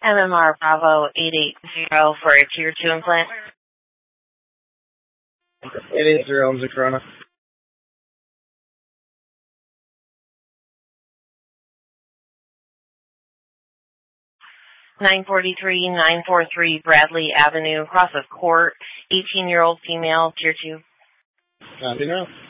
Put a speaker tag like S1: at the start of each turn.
S1: MMR Bravo 880 for a Tier 2 implant.
S2: 880 on Zacrona.
S1: 943 Bradley Avenue, across of Court, 18-year-old female, Tier 2.
S2: Copy now.